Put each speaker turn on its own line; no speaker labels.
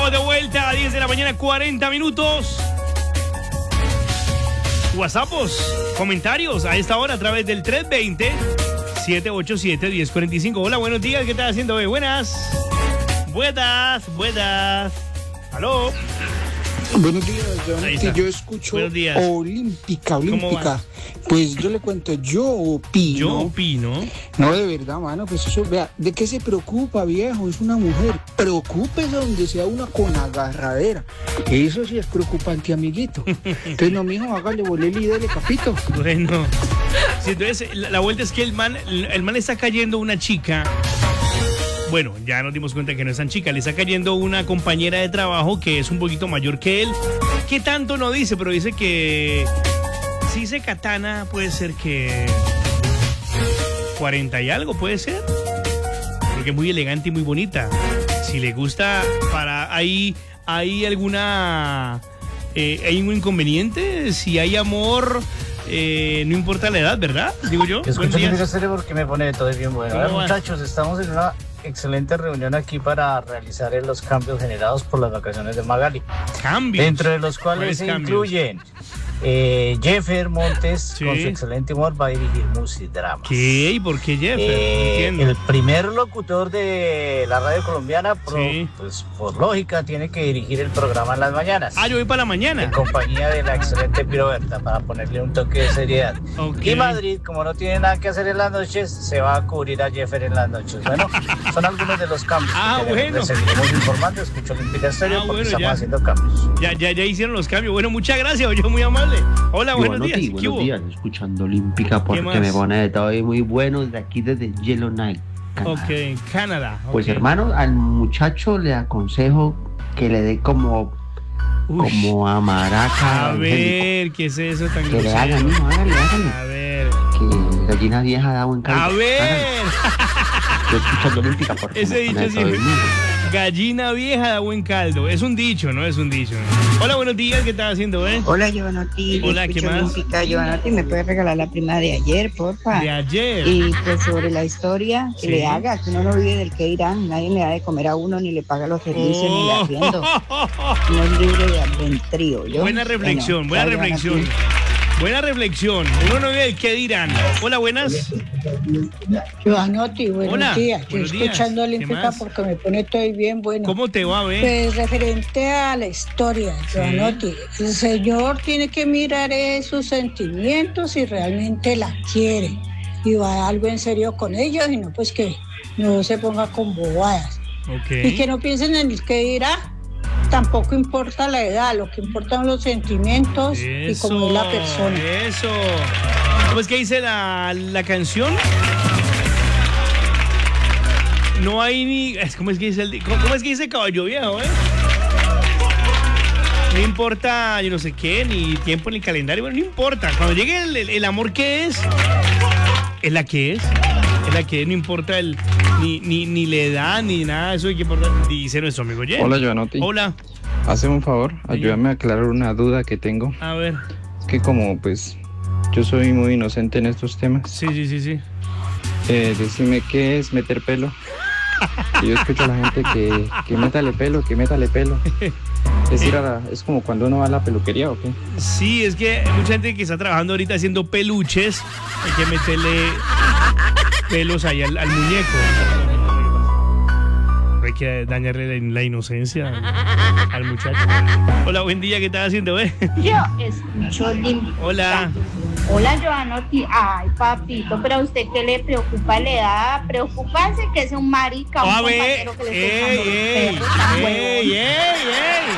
Estamos de vuelta a 10 de la mañana, 40 minutos. WhatsAppos, comentarios a esta hora a través del 320-787-1045. Hola, buenos días, ¿qué estás haciendo hoy? Buenas. Aló.
Buenos días, Jonathan. Yo escucho Olímpica. Pues yo le cuento, yo opino. No, de verdad, mano, pues eso, vea, ¿de qué se preocupa, viejo? Es una mujer. Preocúpese donde sea una con agarradera. Eso sí es preocupante, amiguito. Entonces, no, mijo, hágale bolele y dele, capito.
Bueno, sí, entonces la vuelta es que el man está cayendo una chica. Bueno, ya nos dimos cuenta que no es tan chica. Le está cayendo una compañera de trabajo que es un poquito mayor que él. Que tanto no dice, pero dice que... Si dice Katana, puede ser que... 40 y algo, puede ser. Porque es muy elegante y muy bonita. Si le gusta, ¿hay alguna... ¿hay un inconveniente? Si hay amor... no importa la edad, ¿verdad? Digo yo.
Escucho que serio porque me pone todo bien bueno. A ver, muchachos, estamos en una excelente reunión aquí para realizar los cambios generados por las vacaciones de Magali.
¿Cambios?
Dentro de los cuales se incluyen Jeffer Montes, con su excelente humor, va a dirigir Musidramas.
¿Qué? ¿Y por qué Jeffer? Entiendo.
El primer locutor de la radio colombiana, pues por lógica, tiene que dirigir el programa en las mañanas.
Yo voy para la mañana.
En compañía de la excelente Piroberta, para ponerle un toque de seriedad. Y Madrid, como no tiene nada que hacer en las noches, se va a cubrir a Jeffer en las noches. Bueno, son algunos de los cambios.
Bueno.
Seguiremos informando, escucho Olímpica Estéreo porque estamos haciendo cambios.
Ya hicieron los cambios. Bueno, muchas gracias, yo muy amable. Hola, buenos días.
Buenos días, escuchando Olímpica porque me pone de todo y muy bueno desde aquí, desde Yellowknife, Canadá.
Canadá.
Pues hermano, al muchacho le aconsejo que le dé como a maraca.
A ver, ¿qué es eso tan
que le hagan, mijo, hágale.
A ver.
Que gallina vieja da buen caldo.
A ver.
Yo escuchando Olímpica porque
ese dicho sí. Gallina vieja da buen caldo. Es un dicho, ¿no? Es un dicho. Hola, buenos días. ¿Qué estás haciendo,
Hola, Giovanotti.
Hola, ¿qué más?
Olímpica. Giovanotti, ¿me puedes regalar la prima de ayer, porfa?
De ayer.
Y pues sobre la historia, que le haga, que uno no vive del que irán. Nadie le da de comer a uno, ni le paga los servicios, ni le arriendo. No es libre de albedrío.
Buena reflexión, buena reflexión. Buena reflexión. Uno no ve el qué dirán. Hola, buenas.
Giovanotti, buenos días. Estoy escuchando
Olímpica
porque me pone todo bien bueno.
¿Cómo te va,
Pues referente a la historia, Giovanotti, el señor tiene que mirar sus sentimientos si realmente la quiere y va a algo en serio con ellos y no pues que no se ponga con bobadas. Y que no piensen en el que dirá. Tampoco importa la edad, lo que importan los sentimientos y cómo es la persona.
Eso. ¿Cómo es que dice la canción? No hay ni... ¿Cómo es que dice Caballo Viejo, No importa, yo no sé qué, ni tiempo ni calendario, bueno, no importa. Cuando llegue el amor que es la que es. Es la que no importa ni la edad, ni nada, eso hay que importar. Dice nuestro amigo Jen.
Hola, Giovanotti.
Hola.
Hazme un favor, ayúdame a aclarar una duda que tengo.
A ver.
Es que como, pues, yo soy muy inocente en estos temas.
Sí.
Decime qué es meter pelo. Y yo escucho a la gente que métale pelo. Es es como cuando uno va a la peluquería, ¿o qué?
Sí, es que hay mucha gente que está trabajando ahorita haciendo peluches. Hay que meterle pelos ahí al muñeco. Hay que dañarle la inocencia al muchacho. Hola, buen día, ¿qué estás haciendo,
Yo escucho Olímpica.
Hola.
Hola, Giovanotti. Ay, papito, pero a usted qué le preocupa la edad. Preocúpase que es un marica, un compañero que le esté dejando los perros tan huevón.